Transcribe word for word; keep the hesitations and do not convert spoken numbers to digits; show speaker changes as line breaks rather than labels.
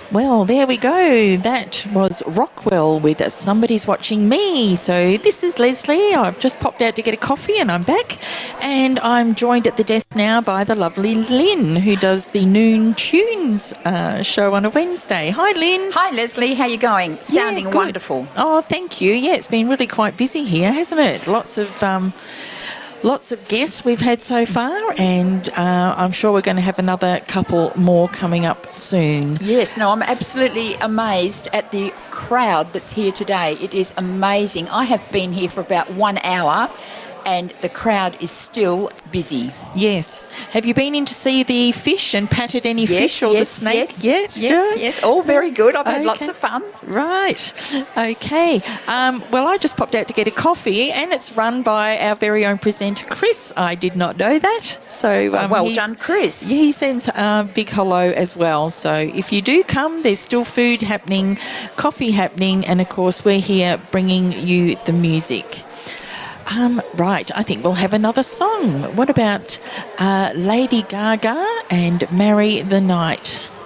Well, there we go. That was Rockwell with Somebody's Watching Me. So this is Leslie. I've just popped out to get a coffee and I'm back. And I'm joined at the desk now by the lovely Lynn, who does the Noon Tunes uh, show on a Wednesday. Hi, Lynn.
Hi, Leslie. How you going? Sounding
yeah,
wonderful.
Oh, thank you. Yeah, it's been really quite busy here, hasn't it? Lots of... Um, Lots of guests we've had so far, and uh, I'm sure we're going to have another couple more coming up soon.
Yes, no, I'm absolutely amazed at the crowd that's here today. It is amazing. I have been here for about one hour, and the crowd is still busy.
Yes. Have you been in to see the fish and patted any
yes,
fish or
yes,
the snake
yes,
yet?
Yes, yes, yes. All very good. I've had
okay.
lots of fun.
Right. Okay. Um, well, I just popped out to get a coffee, and it's run by our very own presenter, Chris. I did not know that. So um,
well done, Chris.
He sends a big hello as well. So if you do come, there's still food happening, coffee happening, and, of course, we're here bringing you the music. Um, right, I think we'll have another song. What about uh, Lady Gaga and Marry the Night?